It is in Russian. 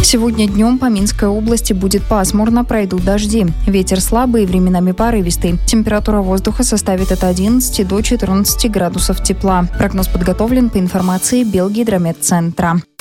Сегодня днем по Минской области будет пасмурно, пройдут дожди. Ветер слабый и временами порывистый. Температура воздуха составит от 11 до 14 градусов тепла. Прогноз подготовлен по информации Белгидрометцентра.